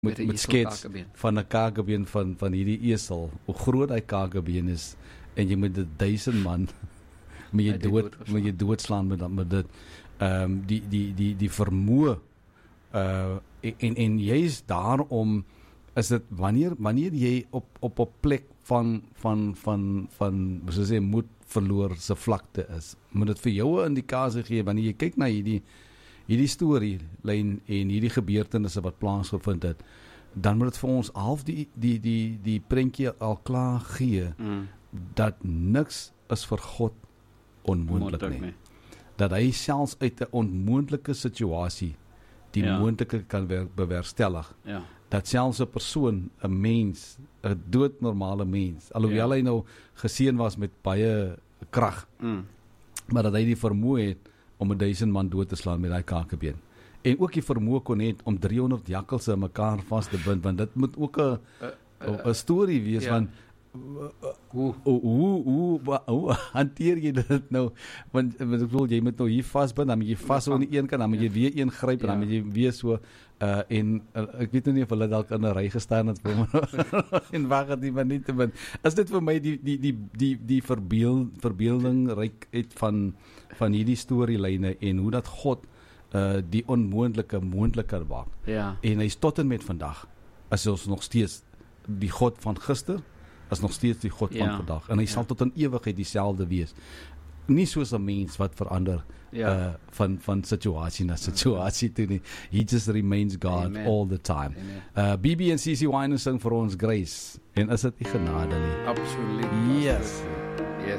met skets van 'n kakebeen van hierdie esel, hoe groot hy kakebeen is, en jy moet dit 1000 man moet jy doodslaan met dit. Die vermoë, en jy is daarom, is dit wanneer jy op 'n plek van soos jy moed verloor se vlakte is, moet dit vir jou 'n indikasie gee wanneer jy kyk na hierdie storielyn en hierdie gebeurtenisse wat plaasgevind het, dan moet dit vir ons half die prentjie al klaar gee, dat niks is vir God onmoontlik nie. Dat hy selfs uit 'n onmoontlike situasie die moontlike kan bewerkstellig. Ja. Dat selfs 'n persoon, 'n mens, 'n doodnormale mens, alhoewel hy nou geseën was met baie krag, maar dat hy die vermoë het om 1000 man dood te slaan met daai kakebeen. En ook die vermoë kon het om 300 jakkalse mekaar vas te bind, want dit moet ook 'n storie wees van hoe hanteer jy dit nou? Want ek bedoel, jy moet nou hier vasbind, dan moet jy vas aan die een kant, dan moet jy weer een gryp, en dan moet jy weer so, en ek weet nou nie of hulle dalk in 'n ry gestaan het en wag het nie, maar nie te bind. Is dit vir my die verbeelding rykheid van hierdie storielyne, en hoe dat God die onmoontlike moontliker maak. Ja. En hy's tot en met vandag, is ons nog steeds die God van gister, is nog steeds die God van vandag, en hy sal tot in ewigheid dieselfde wees. Nie soos 'n mens wat verander van situasie na situasie toe nie. He just remains God all the time. BB en CC Wine sing vir ons Grace, en is dit nie genade nie? Absoluut. Yes.